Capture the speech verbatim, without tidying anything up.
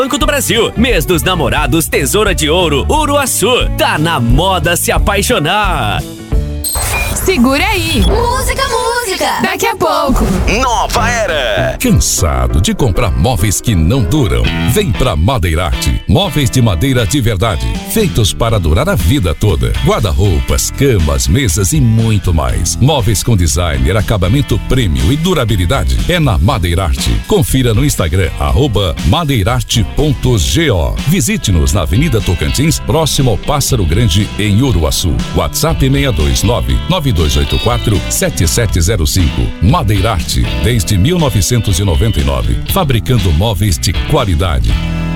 Banco do Brasil. Mês dos Namorados Tesoura de Ouro Uruaçu. Tá na moda se apaixonar. Segura aí. Música, música. Daqui a pouco. Nova Era. Cansado de comprar móveis que não duram? Vem pra Madeirarte. Móveis de madeira de verdade, feitos para durar a vida toda. Guarda-roupas, camas, mesas e muito mais. Móveis com designer, acabamento premium e durabilidade. É na Madeirarte. Confira no Instagram, arroba madeirarte ponto go. Visite-nos na Avenida Tocantins, próximo ao Pássaro Grande, em Uruaçu. WhatsApp seis dois nove, nove dois oito quatro, sete sete zero cinco. Madeirarte, desde mil novecentos e noventa e nove. Fabricando móveis de qualidade.